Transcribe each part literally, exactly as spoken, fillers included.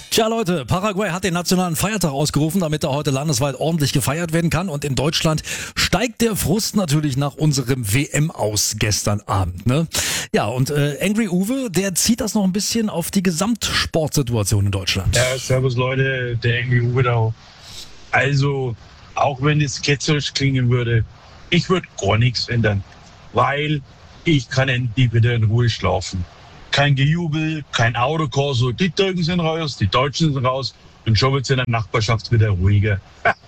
Tja Leute, Paraguay hat den nationalen Feiertag ausgerufen, damit er heute landesweit ordentlich gefeiert werden kann. Und in Deutschland steigt der Frust natürlich nach unserem W M-Aus gestern Abend. Ne? Ja, und äh, Angry Uwe, der zieht das noch ein bisschen auf die Gesamtsportsituation in Deutschland. Ja, servus Leute, der Angry Uwe da. Also, auch wenn es ketzerisch klingen würde, ich würde gar nichts ändern, weil ich kann endlich wieder in Ruhe schlafen. Kein Gejubel, kein Autokorso, die Türken sind raus, die Deutschen sind raus und schon wird es in der Nachbarschaft wieder ruhiger.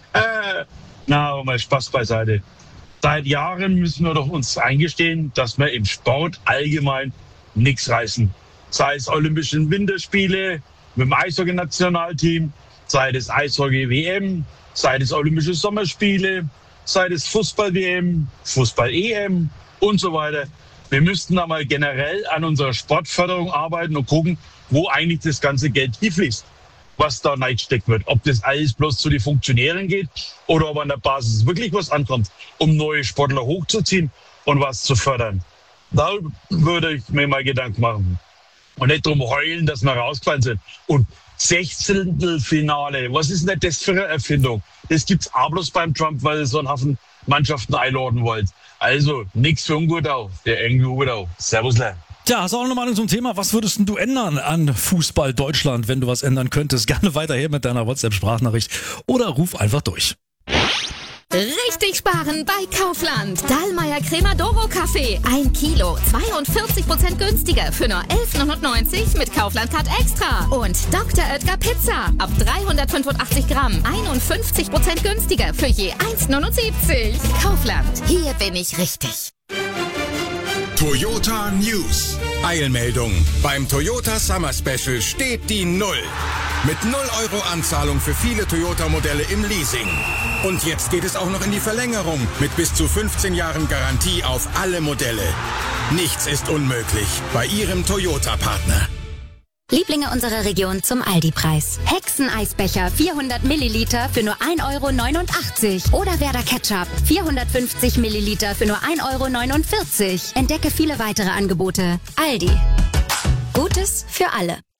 Na, aber mal Spaß beiseite. Seit Jahren müssen wir doch uns eingestehen, dass wir im Sport allgemein nichts reißen. Sei es Olympischen Winterspiele mit dem Eishockey-Nationalteam, sei es Eishockey-W M, sei es Olympische Sommerspiele, sei es Fußball-W M, Fußball-E M und so weiter. Wir müssten da mal generell an unserer Sportförderung arbeiten und gucken, wo eigentlich das ganze Geld hinfließt, was da reingesteckt wird. Ob das alles bloß zu den Funktionären geht oder ob an der Basis wirklich was ankommt, um neue Sportler hochzuziehen und was zu fördern. Da würde ich mir mal Gedanken machen. Und nicht drum heulen, dass wir rausgefallen sind. Und Sechzehntelfinale, was ist denn das für eine Erfindung? Das gibt's auch bloß beim Trump, weil er so einen Haufen Mannschaften einladen wollt. Also, nix für ungut auch. Der Angry Uwe auch. Servus, Le. Tja, hast du auch noch eine Meinung zum Thema? Was würdest denn du ändern an Fußball Deutschland, wenn du was ändern könntest? Gerne weiterher mit deiner WhatsApp-Sprachnachricht oder ruf einfach durch. Richtig sparen bei Kaufland. Dallmayr Cremodoro Kaffee. Ein Kilo. zweiundvierzig Prozent günstiger für nur elf neunundneunzig mit Kaufland Card Extra. Und Doktor Oetker Pizza. Ab dreihundertfünfundachtzig Gramm. einundfünfzig Prozent günstiger für je eins neunundsiebzig. Kaufland. Hier bin ich richtig. Toyota News. Eilmeldung. Beim Toyota Summer Special steht die Null. Mit null Euro Anzahlung für viele Toyota-Modelle im Leasing. Und jetzt geht es auch noch in die Verlängerung mit bis zu fünfzehn Jahren Garantie auf alle Modelle. Nichts ist unmöglich bei Ihrem Toyota-Partner. Lieblinge unserer Region zum Aldi-Preis. Hexeneisbecher vierhundert Milliliter für nur ein Euro neunundachtzig. Oder Werder Ketchup vierhundertfünfzig Milliliter für nur ein Euro neunundvierzig. Entdecke viele weitere Angebote. Aldi. Gutes für alle.